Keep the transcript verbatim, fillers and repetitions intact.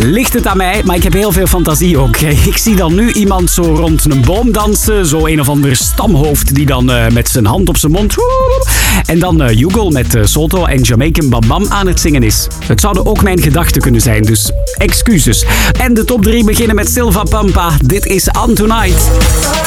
ligt het aan mij, maar ik heb heel veel fantasie ook. Ik zie dan nu iemand zo rond een boom dansen. Zo een of ander stamhoofd die dan uh, met zijn hand op zijn mond... En dan uh, Hugo met uh, Soto en Jamaican Bam Bam aan het zingen is. Het zouden ook mijn gedachten kunnen zijn, dus excuses. En de top drie beginnen met Silva Pampa. Dit is On Tonight.